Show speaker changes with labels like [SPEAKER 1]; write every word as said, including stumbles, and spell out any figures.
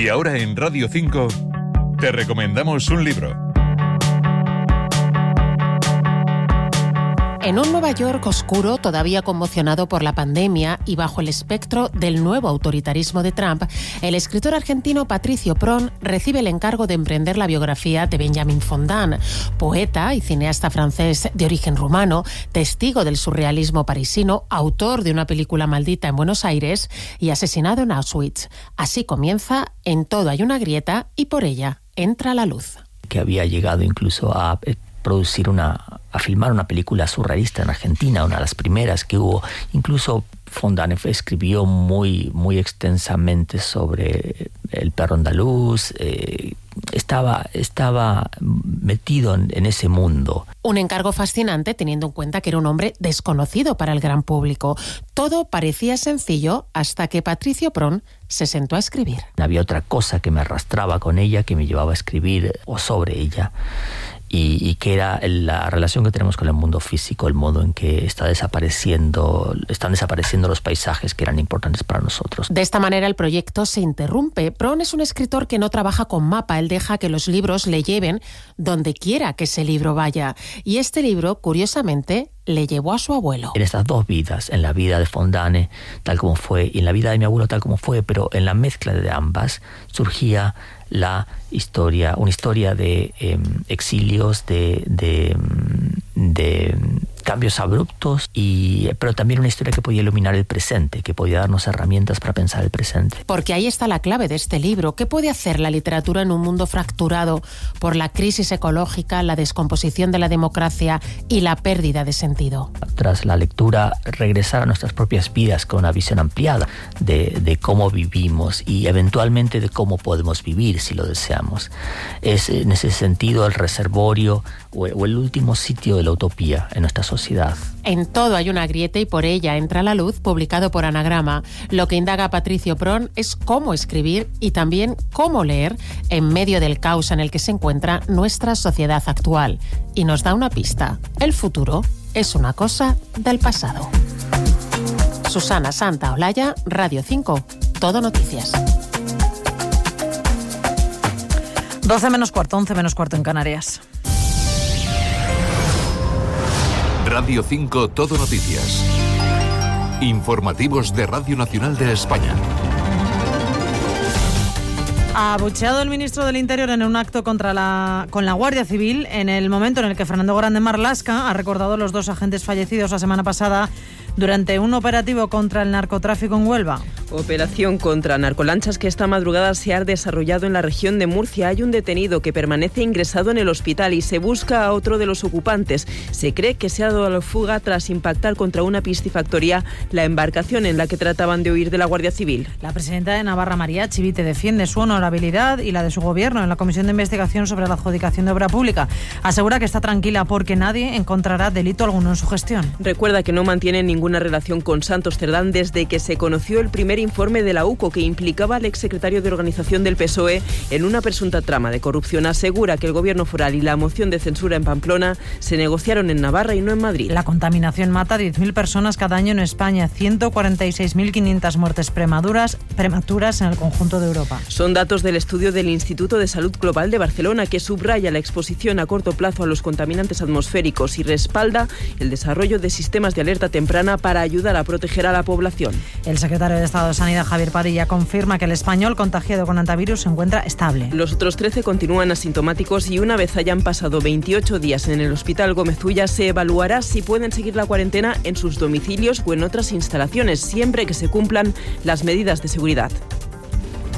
[SPEAKER 1] Y ahora en Radio cinco te recomendamos un libro.
[SPEAKER 2] En un Nueva York oscuro, todavía conmocionado por la pandemia y bajo el espectro del nuevo autoritarismo de Trump, el escritor argentino Patricio Prón recibe el encargo de emprender la biografía de Benjamin Fondane, poeta y cineasta francés de origen rumano, testigo del surrealismo parisino, autor de una película maldita en Buenos Aires y asesinado en Auschwitz. Así comienza En todo hay una grieta y por ella entra la luz.
[SPEAKER 3] Que había llegado incluso a producir una, a filmar una película surrealista en Argentina, una de las primeras que hubo. Incluso Fondane escribió muy, muy extensamente sobre el perro andaluz. Eh, estaba, estaba metido en, en ese mundo.
[SPEAKER 2] Un encargo fascinante teniendo en cuenta que era un hombre desconocido para el gran público. Todo parecía sencillo hasta que Patricio Prón se sentó a escribir.
[SPEAKER 3] Había otra cosa que me arrastraba con ella, que me llevaba a escribir o sobre ella. Y, y que era la relación que tenemos con el mundo físico, el modo en que está desapareciendo, están desapareciendo los paisajes que eran importantes para nosotros.
[SPEAKER 2] De esta manera el proyecto se interrumpe. Prón es un escritor que no trabaja con mapa, él deja que los libros le lleven donde quiera que ese libro vaya. Y este libro, curiosamente, le llevó a su abuelo.
[SPEAKER 3] En estas dos vidas, en la vida de Fondane, tal como fue, y en la vida de mi abuelo, tal como fue, pero en la mezcla de ambas, surgía la historia, una historia de eh, exilios, de, de, de cambios abruptos, y, pero también una historia que podía iluminar el presente, que podía darnos herramientas para pensar el presente.
[SPEAKER 2] Porque ahí está la clave de este libro. ¿Qué puede hacer la literatura en un mundo fracturado por la crisis ecológica, la descomposición de la democracia y la pérdida de sentido?
[SPEAKER 3] Tras la lectura, regresar a nuestras propias vidas con una visión ampliada de, de cómo vivimos y eventualmente de cómo podemos vivir si lo deseamos. Es en ese sentido el reservorio o, o el último sitio de la utopía en nuestra sociedad.
[SPEAKER 2] En todo hay una grieta y por ella entra la luz, publicado por Anagrama. Lo que indaga Patricio Prón es cómo escribir y también cómo leer en medio del caos en el que se encuentra nuestra sociedad actual. Y nos da una pista. El futuro es una cosa del pasado. Susana Santaolalla, Radio cinco, Todo Noticias.
[SPEAKER 4] doce menos cuarto, once menos cuarto en Canarias.
[SPEAKER 1] Radio cinco Todo Noticias. Informativos de Radio Nacional de España.
[SPEAKER 4] Abucheado el ministro del Interior en un acto contra la, con la Guardia Civil en el momento en el que Fernando Grande Marlaska ha recordado los dos agentes fallecidos la semana pasada durante un operativo contra el narcotráfico en Huelva.
[SPEAKER 5] Operación contra narcolanchas que esta madrugada se ha desarrollado en la región de Murcia. Hay un detenido que permanece ingresado en el hospital y se busca a otro de los ocupantes. Se cree que se ha dado a la fuga tras impactar contra una piscifactoría la embarcación en la que trataban de huir de la Guardia Civil.
[SPEAKER 4] La presidenta de Navarra, María Chivite, defiende su honorabilidad y la de su gobierno en la Comisión de Investigación sobre la Adjudicación de Obra Pública. Asegura que está tranquila porque nadie encontrará delito alguno en su gestión.
[SPEAKER 5] Recuerda que no mantiene ninguna relación con Santos Cerdán desde que se conoció el primer informe de la U C O que implicaba al exsecretario de Organización del P S O E en una presunta trama de corrupción. Asegura que el gobierno foral y la moción de censura en Pamplona se negociaron en Navarra y no en Madrid.
[SPEAKER 4] La contaminación mata a diez mil personas cada año en España, ciento cuarenta y seis mil quinientas muertes prematuras, prematuras en el conjunto de Europa.
[SPEAKER 5] Son datos del estudio del Instituto de Salud Global de Barcelona que subraya la exposición a corto plazo a los contaminantes atmosféricos y respalda el desarrollo de sistemas de alerta temprana para ayudar a proteger a la población.
[SPEAKER 4] El secretario de Estado de Sanidad, Javier Padilla, confirma que el español contagiado con antivirus se encuentra estable.
[SPEAKER 5] Los otros trece continúan asintomáticos y una vez hayan pasado veintiocho días en el Hospital Gómez Ulla se evaluará si pueden seguir la cuarentena en sus domicilios o en otras instalaciones, siempre que se cumplan las medidas de seguridad.